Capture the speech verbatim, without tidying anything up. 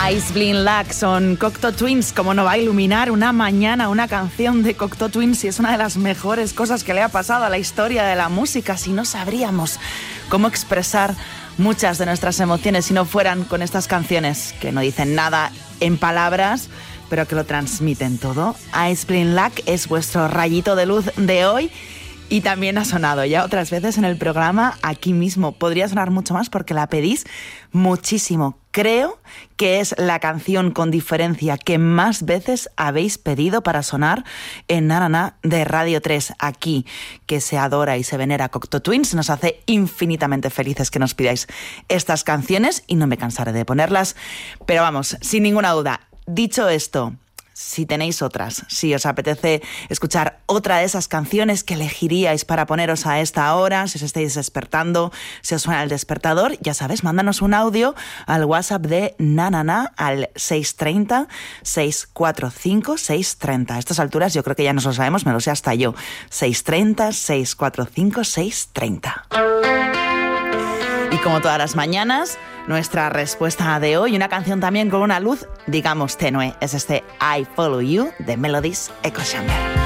Ice Blind Luck son Cocteau Twins. ¿Cómo no va a iluminar una mañana una canción de Cocteau Twins? Y es una de las mejores cosas que le ha pasado a la historia de la música. Si no sabríamos cómo expresar muchas de nuestras emociones si no fueran con estas canciones que no dicen nada en palabras, pero que lo transmiten todo. Ice Blind Luck es vuestro rayito de luz de hoy. Y también ha sonado ya otras veces en el programa aquí mismo. Podría sonar mucho más porque la pedís muchísimo. Creo que es la canción con diferencia que más veces habéis pedido para sonar en Na Na Na de Radio tres. Aquí, que se adora y se venera Cocteau Twins, nos hace infinitamente felices que nos pidáis estas canciones y no me cansaré de ponerlas. Pero vamos, sin ninguna duda, dicho esto, si tenéis otras, si os apetece escuchar otra de esas canciones que elegiríais para poneros a esta hora, si os estáis despertando, si os suena el despertador, ya sabes, mándanos un audio al WhatsApp de Na Na Na al seis tres cero, seis cuatro cinco, seis tres cero. A estas alturas yo creo que ya nos lo sabemos, me lo sé hasta yo. seis tres cero, seis cuatro cinco, seis tres cero. Y como todas las mañanas, nuestra respuesta de hoy, una canción también con una luz, digamos, tenue, es este I Follow You de Melodies Echo Chamber.